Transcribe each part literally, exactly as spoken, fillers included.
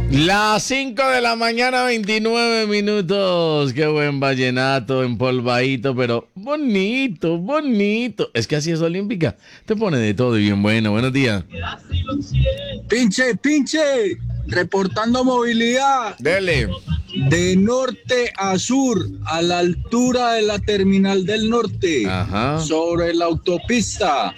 Las cinco de la mañana, veintinueve minutos. Qué buen vallenato, empolvadito, pero bonito, bonito. Es que así es Olímpica. Te pone de todo y bien bueno. Buenos días. Pinche, pinche. Reportando movilidad. Dele. De norte a sur, a la altura de la terminal del norte. Ajá. Sobre la autopista.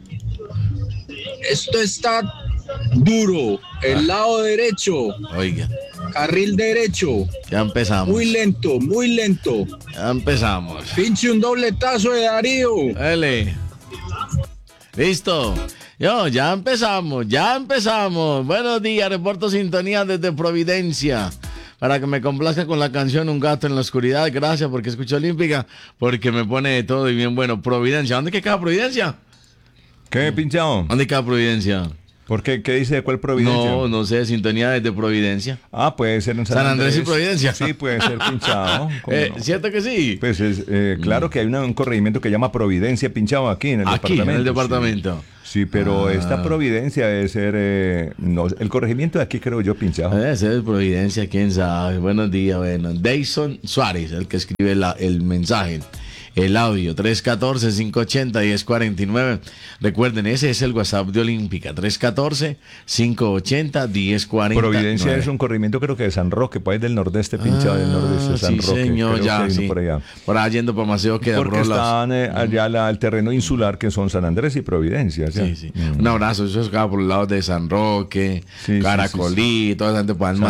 Esto está duro. El Ah. lado derecho. Oiga, Carril derecho. ya empezamos. Muy lento, muy lento. Ya empezamos. Pinche un dobletazo de Darío. Dele. Listo. Yo, ya empezamos, ya empezamos. Buenos días, reporto sintonía desde Providencia. Para que me complazca con la canción Un gato en la oscuridad. Gracias porque escucho Olímpica. Porque me pone de todo y bien bueno. Providencia. ¿Dónde queda Providencia? ¿Qué, pinchado? ¿Dónde queda Providencia? ¿Por qué? ¿Qué dice de cuál Providencia? No, no sé, sintonía desde Providencia. Ah, puede ser en San, San Andrés y Providencia. Sí, puede ser pinchado. ¿Cómo Eh, no? ¿Cierto que sí? Pues es, eh, claro que hay una- un corregimiento que llama Providencia pinchado aquí en el Aquí, departamento. en el sí. departamento. Sí, pero Ah. esta Providencia debe ser... eh, no, el corregimiento de aquí creo yo pinchado. Debe ser Providencia, quién sabe. Buenos días, bueno. Dayson Suárez, el que escribe la- el mensaje. El audio, tres uno cuatro, cinco ocho cero, uno cero cuatro nueve. Recuerden, ese es el WhatsApp de Olímpica. tres uno cuatro, cinco ocho cero, uno cero cuatro nueve. Providencia es un corregimiento creo que de San Roque, país del nordeste pinchado, del nordeste de San sí, Roque. señor, creo que ya, hay uno sí. por allá. Por allá yendo para Maceo queda Porque Rolas. están eh, allá la- el terreno insular que son San Andrés y Providencia. ¿sí? Sí, sí. Mm. Un abrazo, eso es acá por el lado de San Roque, Sí, sí, Caracolí, toda esa gente Palma.